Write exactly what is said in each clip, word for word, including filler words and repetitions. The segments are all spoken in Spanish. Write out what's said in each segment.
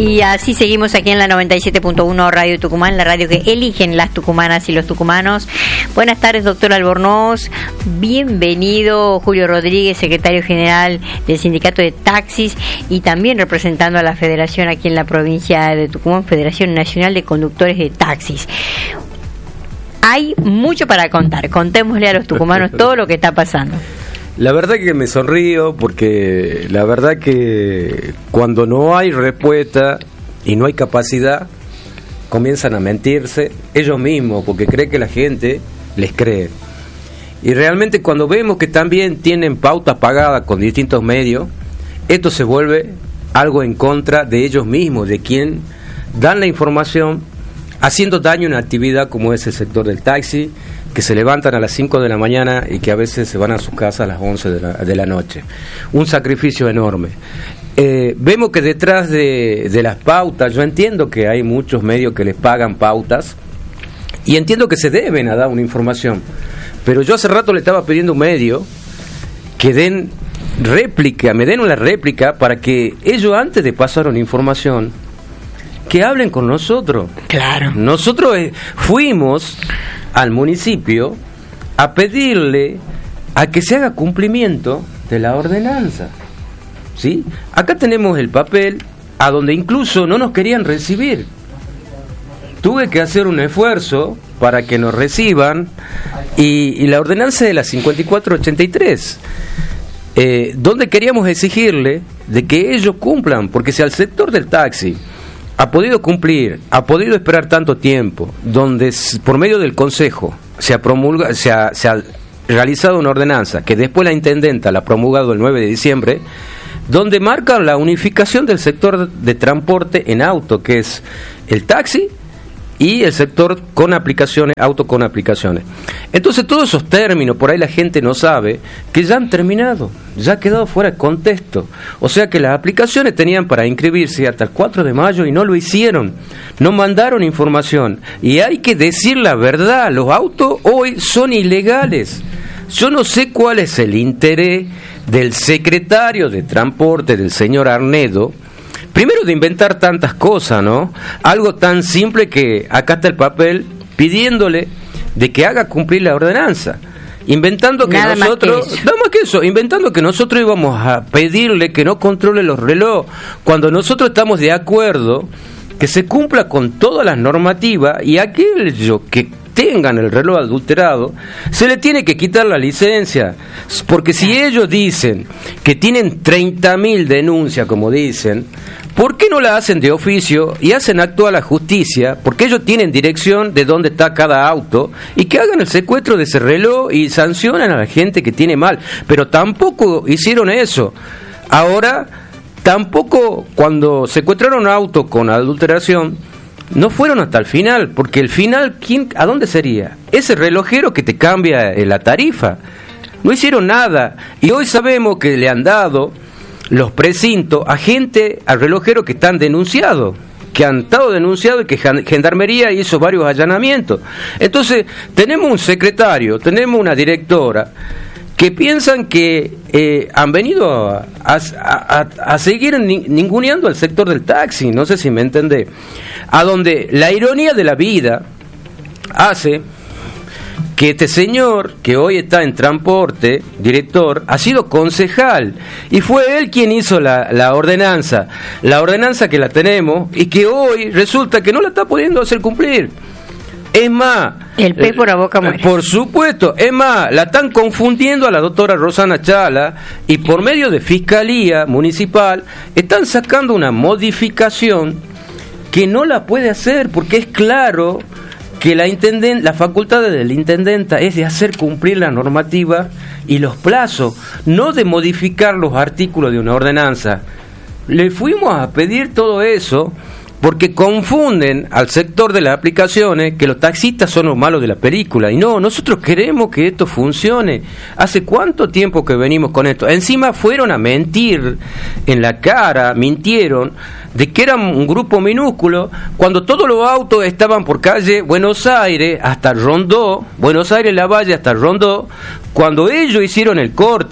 Y así seguimos aquí en la noventa y siete punto uno Radio Tucumán, la radio que eligen las tucumanas y los tucumanos. Buenas tardes, doctor Albornoz. Bienvenido, Julio Rodríguez, secretario general del Sindicato de Taxis y también representando a la federación aquí en la provincia de Tucumán, Federación Nacional de Conductores de Taxis. Hay mucho para contar. Contémosle a los tucumanos todo lo que está pasando. La verdad que me sonrío porque la verdad que cuando no hay respuesta y no hay capacidad, comienzan a mentirse ellos mismos porque creen que la gente les cree. Y realmente cuando vemos que también tienen pautas pagadas con distintos medios, esto se vuelve algo en contra de ellos mismos, de quien dan la información, haciendo daño a una actividad como es el sector del taxi, que se levantan a las cinco de la mañana y que a veces se van a su casa a las once de la, de la noche. Un sacrificio enorme. Eh, vemos que detrás de, de las pautas, yo entiendo que hay muchos medios que les pagan pautas y entiendo que se deben a dar una información, pero yo hace rato le estaba pidiendo a un medio que den réplica, me den una réplica para que ellos, antes de pasar una información, que hablen con nosotros. Claro. Nosotros eh, fuimos al municipio a pedirle a que se haga cumplimiento de la ordenanza, ¿sí? Acá tenemos el papel a donde incluso no nos querían recibir. Tuve que hacer un esfuerzo para que nos reciban y, y la ordenanza de la cincuenta y cuatro ochenta y tres, eh, donde queríamos exigirle de que ellos cumplan, porque si al sector del taxi ha podido cumplir, ha podido esperar tanto tiempo, donde por medio del Consejo se ha promulga, se ha, se ha realizado una ordenanza que después la intendenta la ha promulgado el nueve de diciembre, donde marca la unificación del sector de transporte en auto, que es el taxi y el sector con aplicaciones, auto con aplicaciones. Entonces todos esos términos, por ahí la gente no sabe, que ya han terminado, ya ha quedado fuera de contexto. O sea que las aplicaciones tenían para inscribirse hasta el cuatro de mayo y no lo hicieron, no mandaron información. Y hay que decir la verdad, los autos hoy son ilegales. Yo no sé cuál es el interés del secretario de Transporte, del señor Arnedo, primero de inventar tantas cosas, ¿no? Algo tan simple que acá está el papel pidiéndole de que haga cumplir la ordenanza, inventando que nada nosotros, más que nada más que eso, inventando que nosotros íbamos a pedirle que no controle los relojes, cuando nosotros estamos de acuerdo que se cumpla con todas las normativas y aquello que tengan el reloj adulterado, se le tiene que quitar la licencia, porque si ellos dicen que tienen treinta mil denuncias, como dicen, ¿por qué no la hacen de oficio y hacen actuar la justicia? Porque ellos tienen dirección de dónde está cada auto y que hagan el secuestro de ese reloj y sancionan a la gente que tiene mal, pero tampoco hicieron eso. Ahora, tampoco cuando secuestraron auto con adulteración, no fueron hasta el final, porque el final, ¿quién, ¿a dónde sería? Ese relojero que te cambia la tarifa. No hicieron nada. Y hoy sabemos que le han dado los precintos a gente, al relojero que están denunciados, que han estado denunciados y que Gendarmería hizo varios allanamientos. Entonces, tenemos un secretario, tenemos una directora, que piensan que eh, han venido a, a, a, a seguir ni, ninguneando al sector del taxi, no sé si me entendés, a donde la ironía de la vida hace que este señor, que hoy está en transporte, director, ha sido concejal, y fue él quien hizo la, la ordenanza, la ordenanza que la tenemos, y que hoy resulta que no la está pudiendo hacer cumplir. Es más, el pez por la boca muere. Por supuesto, es más, la están confundiendo a la doctora Rosana Chala y por medio de Fiscalía Municipal están sacando una modificación que no la puede hacer, porque es claro que la intenden- la facultad de la intendenta es de hacer cumplir la normativa y los plazos, no de modificar los artículos de una ordenanza. Le fuimos a pedir todo eso porque confunden al sector de las aplicaciones que los taxistas son los malos de la película, y no, nosotros queremos que esto funcione. ¿Hace cuánto tiempo que venimos con esto? Encima fueron a mentir en la cara, mintieron de que eran un grupo minúsculo, cuando todos los autos estaban por calle Buenos Aires hasta Rondó, Buenos Aires La Valle hasta Rondó, cuando ellos hicieron el corte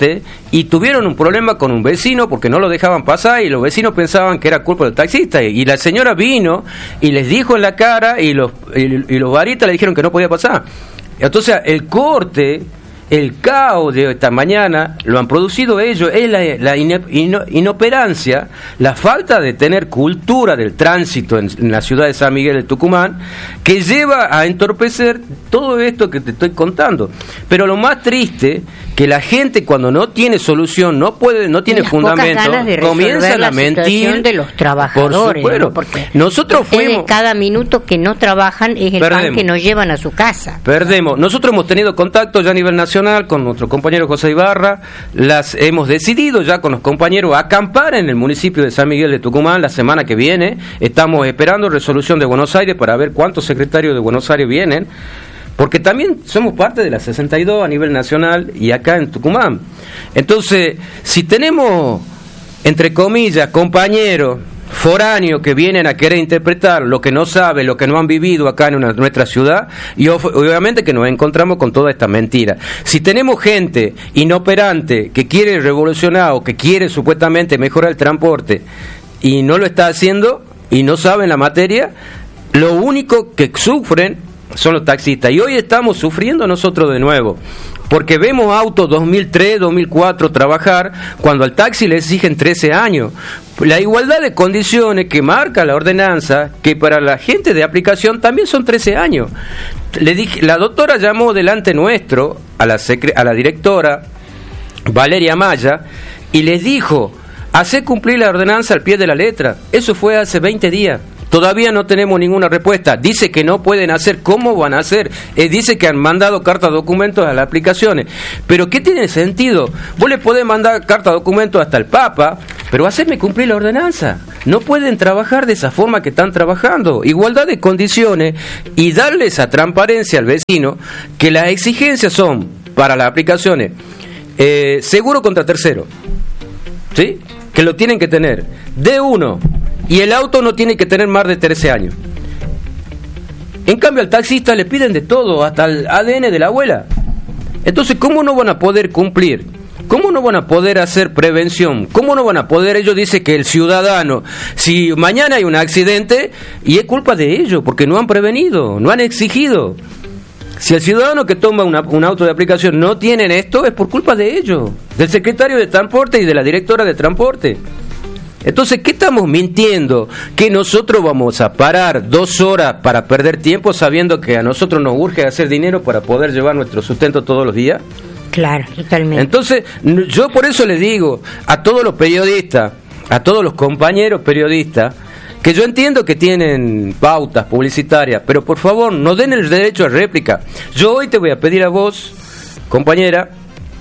y tuvieron un problema con un vecino porque no lo dejaban pasar y los vecinos pensaban que era culpa del taxista y, y la señora vino y les dijo en la cara y los, y, y los baristas le dijeron que no podía pasar. Entonces el corte, el caos de esta mañana lo han producido ellos, es la, la ino, ino, inoperancia, la falta de tener cultura del tránsito en, en la ciudad de San Miguel de Tucumán, que lleva a entorpecer todo esto que te estoy contando. Pero lo más triste, que la gente cuando no tiene solución, no puede, no tiene fundamento, comienzan a mentir de los trabajadores, por ¿no? Porque nosotros fuimos, cada minuto que no trabajan es el perdemos, pan que nos llevan a su casa. Perdemos. Nosotros hemos tenido contacto ya a nivel nacional con nuestro compañero José Ibarra, las hemos decidido ya con los compañeros acampar en el municipio de San Miguel de Tucumán la semana que viene. Estamos esperando resolución de Buenos Aires para ver cuántos secretarios de Buenos Aires vienen, porque también somos parte de la sesenta y dos a nivel nacional y acá en Tucumán. Entonces, si tenemos, entre comillas, compañeros foráneos que vienen a querer interpretar lo que no saben, lo que no han vivido acá en una, nuestra ciudad, y obviamente que nos encontramos con toda esta mentira. Si tenemos gente inoperante que quiere revolucionar o que quiere supuestamente mejorar el transporte y no lo está haciendo y no saben la materia, lo único que sufren son los taxistas. Y hoy estamos sufriendo nosotros de nuevo, porque vemos autos dos mil tres, dos mil cuatro trabajar cuando al taxi le exigen trece años. La igualdad de condiciones que marca la ordenanza, que para la gente de aplicación también son trece años. Le dije, la doctora llamó delante nuestro a la, secre, a la directora Valeria Maya y les dijo, hacé cumplir la ordenanza al pie de la letra. Eso fue hace veinte días. Todavía no tenemos ninguna respuesta. Dice que no pueden hacer. ¿Cómo van a hacer? Eh, dice que han mandado cartas documentos a las aplicaciones. Pero ¿qué tiene sentido? Vos le podés mandar cartas documentos hasta el Papa, pero hacerme cumplir la ordenanza. No pueden trabajar de esa forma que están trabajando. Igualdad de condiciones y darle esa transparencia al vecino, que las exigencias son para las aplicaciones eh, seguro contra tercero, ¿sí? Que lo tienen que tener D uno. Y el auto no tiene que tener más de trece años. En cambio al taxista le piden de todo, hasta el A D N de la abuela. Entonces, ¿cómo no van a poder cumplir? ¿Cómo no van a poder hacer prevención? ¿Cómo no van a poder? Ellos dicen que el ciudadano, si mañana hay un accidente, y es culpa de ellos, porque no han prevenido, no han exigido. Si el ciudadano que toma una, un auto de aplicación no tienen esto, es por culpa de ellos, del secretario de Transporte y de la directora de Transporte. Entonces, ¿qué estamos mintiendo? ¿Que nosotros vamos a parar dos horas para perder tiempo sabiendo que a nosotros nos urge hacer dinero para poder llevar nuestro sustento todos los días? Claro, totalmente. Entonces, yo por eso les digo a todos los periodistas, a todos los compañeros periodistas, que yo entiendo que tienen pautas publicitarias, pero por favor, no den el derecho a réplica. Yo hoy te voy a pedir a vos, compañera,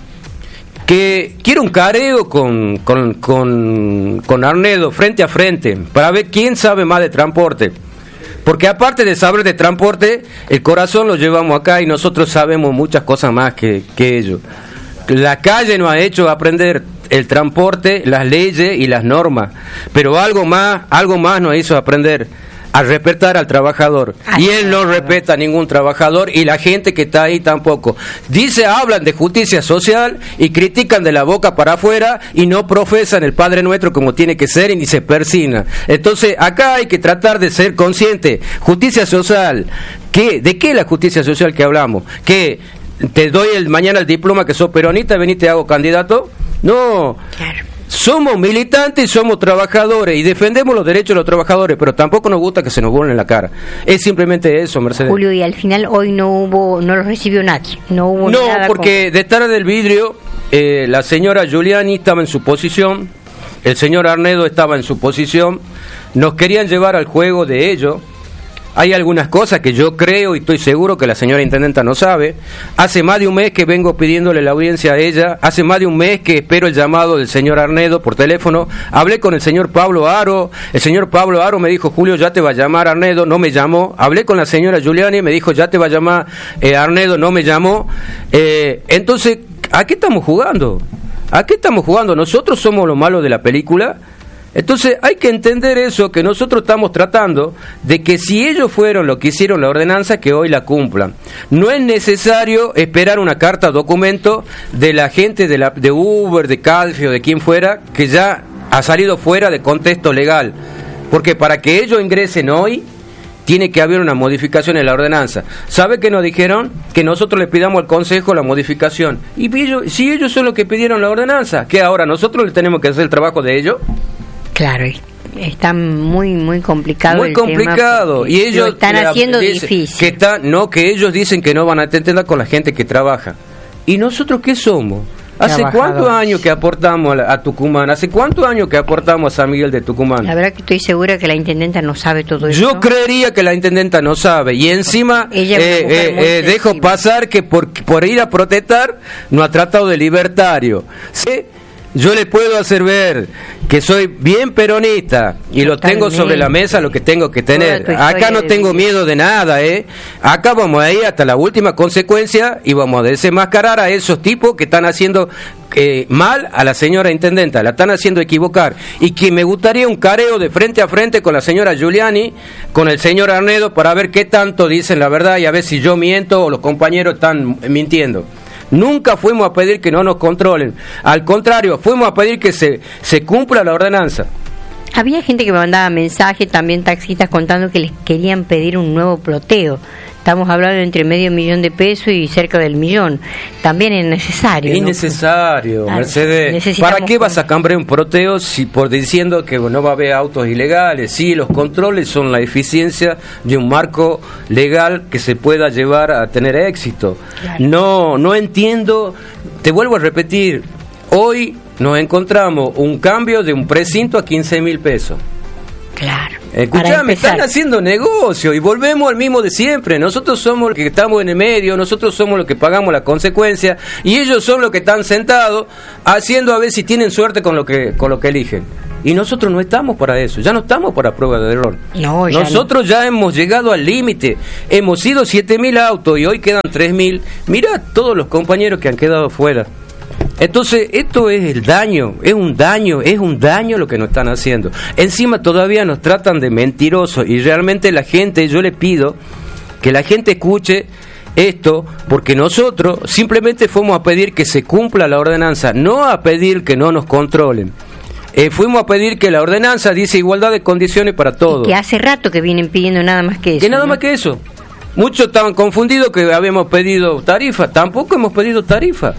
que quiero un careo con, con, con, con Arnedo frente a frente para ver quién sabe más de transporte, porque aparte de saber de transporte, el corazón lo llevamos acá y nosotros sabemos muchas cosas más que, que ellos. La calle nos ha hecho aprender el transporte, las leyes y las normas, pero algo más, algo más nos hizo aprender a respetar al trabajador. Ay, y él no respeta a ningún trabajador y la gente que está ahí tampoco. Dice, hablan de justicia social y critican de la boca para afuera y no profesan el Padre Nuestro como tiene que ser y ni se persignan. Entonces acá hay que tratar de ser consciente. Justicia social, ¿qué? ¿De qué es la justicia social que hablamos? ¿Que te doy el mañana el diploma que sos peronista y venís te hago candidato? No. Claro. Somos militantes y somos trabajadores y defendemos los derechos de los trabajadores, pero tampoco nos gusta que se nos burlen la cara. Es simplemente eso, Mercedes. Julio, y al final hoy no hubo, no lo recibió nadie. No hubo No, nada porque con... detrás del vidrio eh, la señora Giuliani estaba en su posición, el señor Arnedo estaba en su posición, nos querían llevar al juego de ellos. Hay algunas cosas que yo creo y estoy seguro que la señora intendenta no sabe. Hace más de un mes que vengo pidiéndole la audiencia a ella. Hace más de un mes que espero el llamado del señor Arnedo por teléfono. Hablé con el señor Pablo Aro. El señor Pablo Aro me dijo, Julio, ya te va a llamar Arnedo. No me llamó. Hablé con la señora Giuliani. Me dijo, ya te va a llamar eh, Arnedo. No me llamó. Eh, entonces, ¿a qué estamos jugando? ¿A qué estamos jugando? ¿Nosotros somos los malos de la película? Entonces hay que entender eso, que nosotros estamos tratando de que si ellos fueron lo que hicieron la ordenanza, que hoy la cumplan. No es necesario esperar una carta o documento de la gente de, la, de Uber, de Calfi o de quien fuera, que ya ha salido fuera de contexto legal. Porque para que ellos ingresen hoy, tiene que haber una modificación en la ordenanza. ¿Sabe qué nos dijeron? Que nosotros le pidamos al Consejo la modificación. Y ellos, si ellos son los que pidieron la ordenanza, ¿qué ahora? ¿Nosotros le tenemos que hacer el trabajo de ellos? Claro, está muy muy complicado. Muy el complicado. Tema, y ellos lo están la, haciendo dice, difícil. Que está, no, que ellos dicen que no van a atender con la gente que trabaja. ¿Y nosotros qué somos? ¿Hace cuántos años que aportamos a, a Tucumán? ¿Hace cuántos años que aportamos a San Miguel de Tucumán? La verdad que estoy segura que la intendenta no sabe todo eso. Yo creería que la intendenta no sabe. Y encima Ella eh, eh, eh, dejo pasar que por, por ir a protestar no ha tratado de libertario. ¿Sí? Yo le puedo hacer ver que soy bien peronista y lo tengo sobre la mesa lo que tengo que tener. Acá no tengo miedo de nada, ¿eh? Acá vamos a ir hasta la última consecuencia y vamos a desenmascarar a esos tipos que están haciendo eh, mal a la señora intendenta, la están haciendo equivocar. Y que me gustaría un careo de frente a frente con la señora Giuliani, con el señor Arnedo, para ver qué tanto dicen la verdad y a ver si yo miento o los compañeros están mintiendo. Nunca fuimos a pedir que no nos controlen. Al contrario, fuimos a pedir que se, se cumpla la ordenanza. Había gente que me mandaba mensajes, también taxistas, contando que les querían pedir un nuevo ploteo. Estamos hablando de entre medio millón de pesos y cerca del millón. También es necesario. Es ¿no? necesario, ah, Mercedes. ¿Para qué vas a cambiar un ploteo si por diciendo que no va a haber autos ilegales? Sí, los controles son la eficiencia de un marco legal que se pueda llevar a tener éxito. Claro. No, no entiendo. Te vuelvo a repetir. Hoy nos encontramos un cambio de un precinto a quince mil pesos. Claro. Escuchame, están haciendo negocio y volvemos al mismo de siempre. Nosotros somos los que estamos en el medio, nosotros somos los que pagamos la consecuencia y ellos son los que están sentados haciendo a ver si tienen suerte con lo que con lo que eligen. Y nosotros no estamos para eso, ya no estamos para prueba de error. No, ya nosotros no. Ya hemos llegado al límite. Hemos ido siete mil autos y hoy quedan tres mil. Mira todos los compañeros que han quedado fuera. Entonces, esto es el daño, es un daño, es un daño lo que nos están haciendo. Encima todavía nos tratan de mentirosos y realmente la gente, yo le pido que la gente escuche esto, porque nosotros simplemente fuimos a pedir que se cumpla la ordenanza, no a pedir que no nos controlen. Eh, fuimos a pedir que la ordenanza dice igualdad de condiciones para todos. Y que hace rato que vienen pidiendo nada más que eso. Que nada ¿no? más que eso. Muchos estaban confundidos que habíamos pedido tarifa, tampoco hemos pedido tarifa.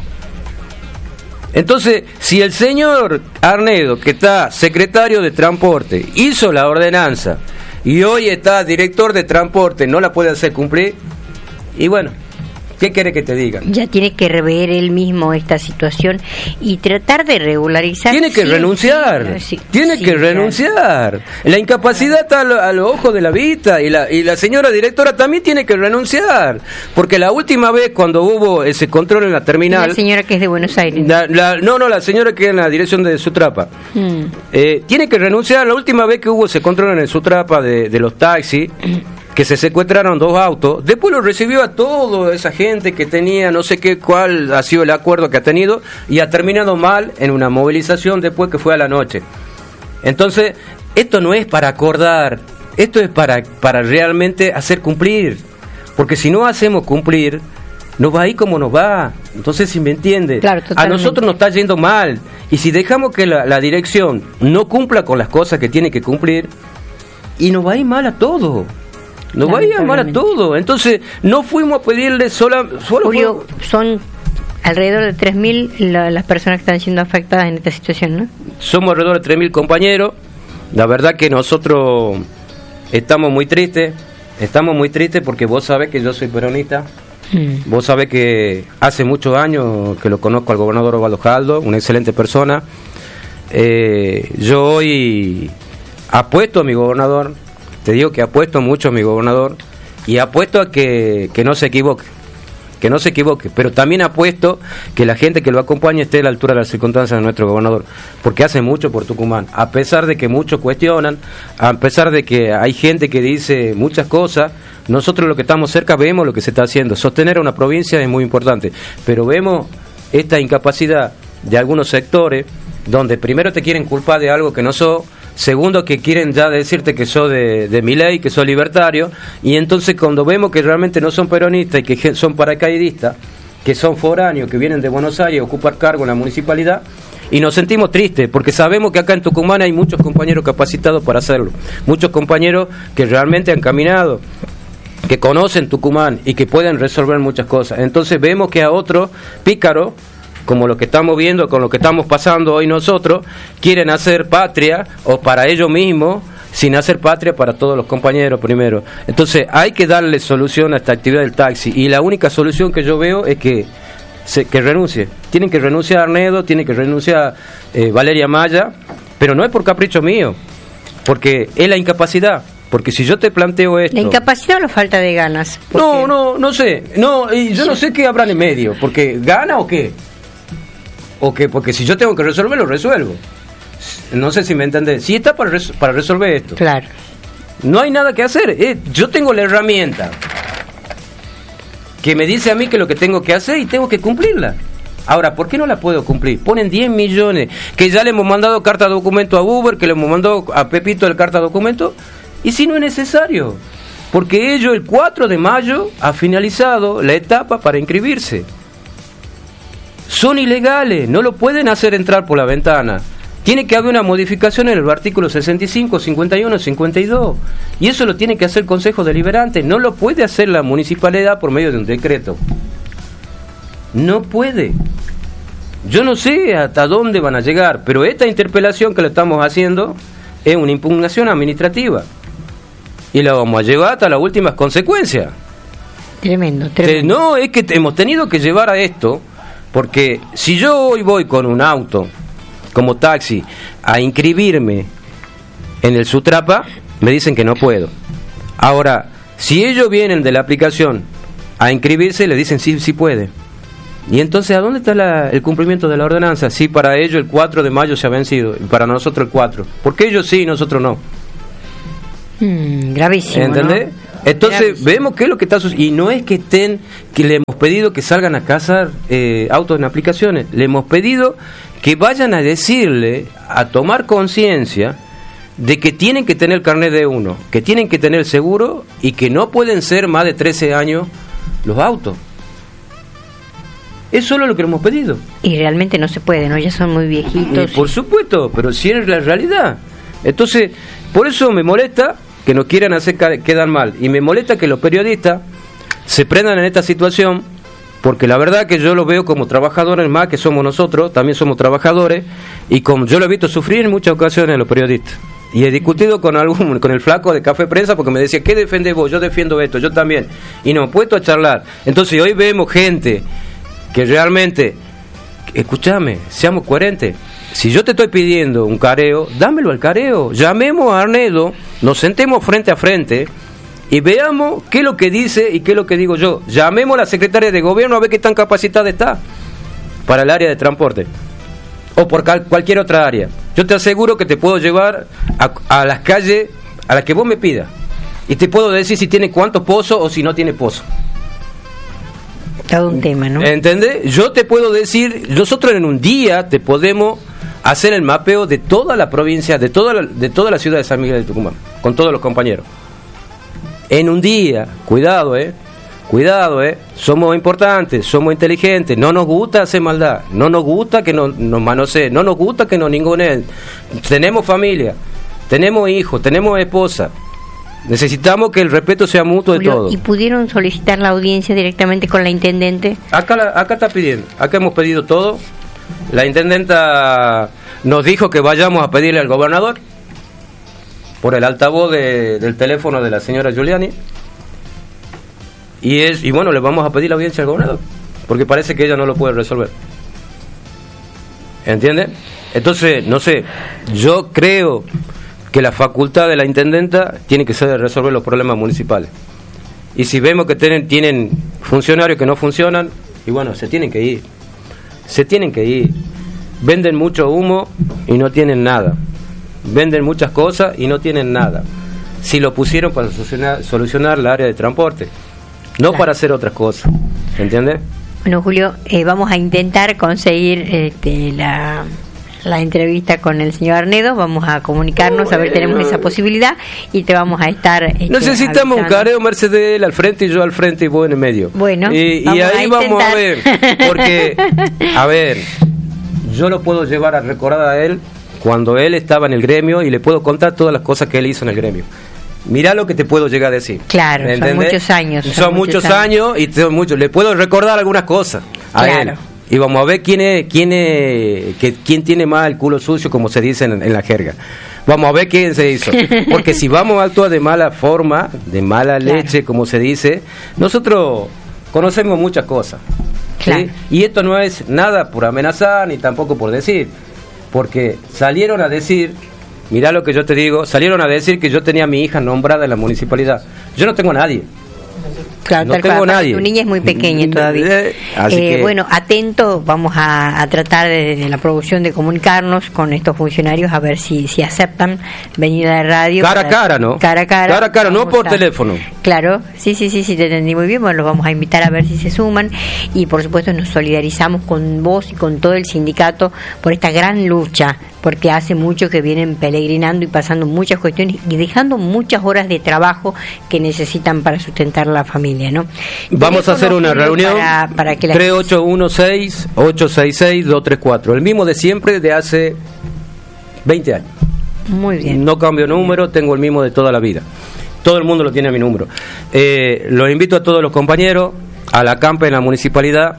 Entonces, si el señor Arnedo, que está secretario de Transporte, hizo la ordenanza y hoy está director de Transporte, no la puede hacer cumplir, y bueno, ¿qué quiere que te diga? Ya tiene que rever él mismo esta situación y tratar de regularizar. Tiene que sí, renunciar, sí, sí, tiene sí, que claro. renunciar. La incapacidad está a, lo, a los ojos de la vista y la, y la señora directora también tiene que renunciar. Porque la última vez cuando hubo ese control en la terminal... La señora que es de Buenos Aires. La, la, no, no, la señora que es en la dirección de Sutrapa. Hmm. Eh, tiene que renunciar. La última vez que hubo ese control en el Sutrapa de, de los taxis... que se secuestraron dos autos, después lo recibió a toda esa gente que tenía, no sé qué, cuál ha sido el acuerdo que ha tenido, y ha terminado mal en una movilización después que fue a la noche. Entonces, esto no es para acordar, esto es para, para realmente hacer cumplir, porque si no hacemos cumplir, nos va a ir como nos va. Entonces, si me entiende, claro, a nosotros nos está yendo mal, y si dejamos que la, la dirección no cumpla con las cosas que tiene que cumplir, y nos va a ir mal a todos. Nos va a llamar a todo. Entonces, no fuimos a pedirle sola, solo. Julio, fue... son alrededor de tres mil la, las personas que están siendo afectadas en esta situación, ¿no? Somos alrededor de tres mil compañeros. La verdad que nosotros estamos muy tristes. Estamos muy tristes porque vos sabés que yo soy peronista. Hmm. Vos sabés que hace muchos años que lo conozco al gobernador Osvaldo Jaldo, una excelente persona. Eh, yo hoy apuesto a mi gobernador. Te digo que apuesto mucho a mi gobernador y apuesto a que, que no se equivoque, que no se equivoque, pero también apuesto que la gente que lo acompañe esté a la altura de las circunstancias de nuestro gobernador, porque hace mucho por Tucumán, a pesar de que muchos cuestionan, a pesar de que hay gente que dice muchas cosas, nosotros los que estamos cerca vemos lo que se está haciendo. Sostener a una provincia es muy importante, pero vemos esta incapacidad de algunos sectores donde primero te quieren culpar de algo que no sos. Segundo, que quieren ya decirte que sos de, de Milei, que sos libertario, y entonces cuando vemos que realmente no son peronistas y que son paracaidistas, que son foráneos, que vienen de Buenos Aires a ocupar cargo en la municipalidad, y nos sentimos tristes, porque sabemos que acá en Tucumán hay muchos compañeros capacitados para hacerlo, muchos compañeros que realmente han caminado, que conocen Tucumán y que pueden resolver muchas cosas. Entonces vemos que a otros pícaros, como lo que estamos viendo, con lo que estamos pasando hoy nosotros, quieren hacer patria, o para ellos mismos, sin hacer patria para todos los compañeros primero. Entonces hay que darle solución a esta actividad del taxi, y la única solución que yo veo es que se, que renuncie. Tienen que renunciar Arnedo, tiene que renunciar eh, Valeria Maya, pero no es por capricho mío, porque es la incapacidad. Porque si yo te planteo esto... ¿La incapacidad o la falta de ganas? No, no, no sé. No, y yo no sé qué habrá en el medio, porque ¿gana o qué? O qué, porque si yo tengo que resolver, lo resuelvo. No sé si me entendés. Si está para, res- para resolver esto. Claro. No hay nada que hacer. Eh, yo tengo la herramienta que me dice a mí que lo que tengo que hacer y tengo que cumplirla. Ahora, ¿por qué no la puedo cumplir? Ponen diez millones, que ya le hemos mandado carta de documento a Uber, que le hemos mandado a Pepito el carta de documento, y si no es necesario, porque ellos el cuatro de mayo ha finalizado la etapa para inscribirse. Son ilegales, no lo pueden hacer entrar por la ventana. Tiene que haber una modificación en el artículo sesenta y cinco, cincuenta y uno, cincuenta y dos. Y eso lo tiene que hacer el Consejo Deliberante. No lo puede hacer la municipalidad por medio de un decreto. No puede. Yo no sé hasta dónde van a llegar, pero esta interpelación que le estamos haciendo es una impugnación administrativa. Y la vamos a llevar hasta las últimas consecuencias. Tremendo, tremendo. No, es que hemos tenido que llevar a esto, porque si yo hoy voy con un auto como taxi a inscribirme en el Sutrapa, me dicen que no puedo. Ahora, si ellos vienen de la aplicación a inscribirse, le dicen sí, sí puede. Y entonces, ¿a dónde está la, el cumplimiento de la ordenanza? Sí, para ellos el cuatro de mayo se ha vencido, y para nosotros el cuatro. ¿Por qué ellos sí y nosotros no? Mm, gravísimo, ¿entendés? ¿no? Entonces Gravísimo. vemos qué es lo que está sucediendo. Y no es que estén, que le hemos pedido que salgan a cazar eh, autos en aplicaciones. Le hemos pedido que vayan a decirle, a tomar conciencia de que tienen que tener carnet de uno, que tienen que tener seguro y que no pueden ser más de trece años los autos. Es solo lo que le hemos pedido. Y realmente no se puede, ¿no? Ya son muy viejitos. Y por supuesto, pero si es la realidad. Entonces, por eso me molesta que nos quieran hacer quedar mal. Y me molesta que los periodistas se prendan en esta situación, porque la verdad que yo los veo como trabajadores más que somos nosotros, también somos trabajadores, y como yo lo he visto sufrir en muchas ocasiones a los periodistas. Y he discutido con algún, con el flaco de Café Prensa, porque me decía, ¿qué defendés vos? Yo defiendo esto, yo también. Y nos hemos puesto a charlar. Entonces hoy vemos gente que realmente, escúchame, seamos coherentes. Si yo te estoy pidiendo un careo, dámelo al careo. Llamemos a Arnedo, nos sentemos frente a frente y veamos qué es lo que dice y qué es lo que digo yo. Llamemos a la secretaria de gobierno a ver qué tan capacitada está para el área de transporte o por cal- cualquier otra área. Yo te aseguro que te puedo llevar a, a las calles a las que vos me pidas y te puedo decir si tiene cuántos pozos o si no tiene pozos. Todo un tema, ¿no? ¿Entendés? Yo te puedo decir, nosotros en un día te podemos hacer el mapeo de toda la provincia, de toda la, de toda la ciudad de San Miguel de Tucumán, con todos los compañeros. En un día, cuidado, eh, cuidado, eh, somos importantes, somos inteligentes, no nos gusta hacer maldad, no nos gusta que nos, nos manoseen, no nos gusta que nos ninguneen. Tenemos familia, tenemos hijos, tenemos esposa. Necesitamos que el respeto sea mutuo de Julio, todos. ¿y pudieron solicitar la audiencia directamente con la intendente? Acá, la, acá está pidiendo, acá hemos pedido todo. La intendenta nos dijo que vayamos a pedirle al gobernador por el altavoz de, del teléfono de la señora Giuliani. Y es y bueno, le vamos a pedir la audiencia al gobernador, porque parece que ella no lo puede resolver. ¿Entiende? Entonces, no sé, yo creo que la facultad de la intendenta tiene que ser de resolver los problemas municipales. Y si vemos que tienen, tienen funcionarios que no funcionan, y bueno, se tienen que ir. Se tienen que ir. Venden mucho humo y no tienen nada. Venden muchas cosas y no tienen nada. Si lo pusieron para solucionar, solucionar la área de transporte, no claro, para hacer otras cosas. ¿Entiendes? Bueno, Julio, eh, vamos a intentar conseguir este, la... la entrevista con el señor Arnedo, vamos a comunicarnos, bueno, a ver, tenemos esa posibilidad y te vamos a estar... Este, necesitamos avisando. Un careo, Mercedes al frente y yo al frente y vos en el medio. Bueno, y, y ahí a vamos a ver, porque, a ver, yo lo puedo llevar a recordar a él cuando él estaba en el gremio y le puedo contar todas las cosas que él hizo en el gremio. Mirá lo que te puedo llegar a decir. Claro, son muchos años. Son, son muchos, muchos años. años y son muchos. Le puedo recordar algunas cosas a claro. él. Y vamos a ver quién es, quién es, que, quién tiene más el culo sucio, como se dice en, en la jerga. Vamos a ver quién se hizo. Porque si vamos a actuar de mala forma, de mala claro. leche, como se dice, nosotros conocemos muchas cosas. Claro. ¿sí? Y esto no es nada por amenazar ni tampoco por decir. Porque salieron a decir, mirá lo que yo te digo, salieron a decir que yo tenía a mi hija nombrada en la municipalidad. Yo no tengo a nadie. Claro, no tal tengo cual, nadie. Tu niña es muy pequeña todavía. Así eh, que... Bueno, atento, vamos a, a tratar desde de la producción de comunicarnos con estos funcionarios a ver si, si aceptan venir a la radio. Cara a cara, ¿no? Cara a cara. Cara a cara, no por a... teléfono. Claro, sí, sí, sí, sí, te entendí muy bien. Bueno, los vamos a invitar a ver si se suman y por supuesto nos solidarizamos con vos y con todo el sindicato por esta gran lucha, porque hace mucho que vienen peregrinando y pasando muchas cuestiones y dejando muchas horas de trabajo que necesitan para sustentar la familia, ¿no? Vamos a hacer una reunión para, para que la... tres ocho uno seis, ocho seis seis, dos tres cuatro, el mismo de siempre, de hace veinte años. Muy bien. No cambio número, tengo el mismo de toda la vida. Todo el mundo lo tiene a mi número. Eh, los invito a todos los compañeros a la campa en la municipalidad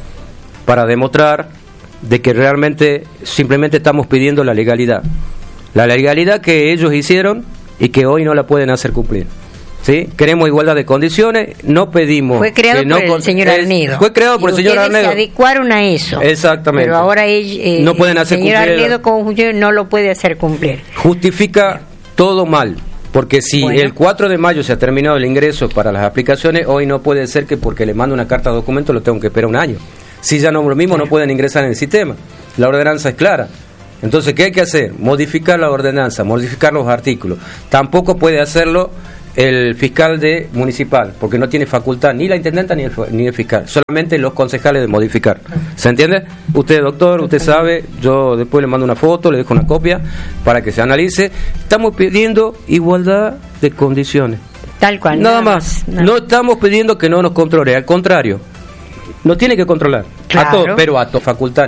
para demostrar de que realmente simplemente estamos pidiendo la legalidad. La legalidad que ellos hicieron y que hoy no la pueden hacer cumplir. ¿Sí? Queremos igualdad de condiciones, no pedimos... Fue creado que no por el con, señor es, Arnedo. Fue creado por el señor Arnedo. Se adecuaron a eso. Exactamente. Pero ahora ellos, eh, no pueden hacer el señor cumplir. Arnedo como funcionario no lo puede hacer cumplir. Justifica todo mal. Porque si bueno. el cuatro de mayo se ha terminado el ingreso para las aplicaciones, hoy no puede ser que porque le mando una carta de documento lo tengo que esperar un año. Si ya no lo mismo, claro. no pueden ingresar en el sistema. La ordenanza es clara. Entonces, ¿qué hay que hacer? Modificar la ordenanza, modificar los artículos. Tampoco puede hacerlo el fiscal de municipal, porque no tiene facultad ni la intendenta ni el, ni el fiscal, solamente los concejales de modificar. ¿Se entiende? Usted, doctor, usted sabe, yo después le mando una foto, le dejo una copia para que se analice. Estamos pidiendo igualdad de condiciones. Tal cual. Nada, nada más. Nada. No estamos pidiendo que no nos controle, al contrario, nos tiene que controlar. Claro. A todos, pero a tu facultad.